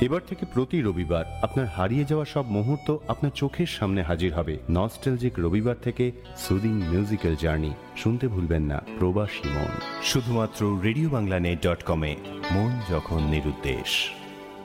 এবার থেকে প্রতি রবিবার আপনার হারিয়ে যাওয়া সব মুহূর্ত আপনার চোখের সামনে হাজির হবে। নস্টালজিক রবিবার থেকে সুদিং মিউজিক্যাল জার্নি শুনতে ভুলবেন না। প্রবাসী মন, শুধুমাত্র রেডিওবাংলানেট.com-এ। মন যখন নিরুদ্দেশ।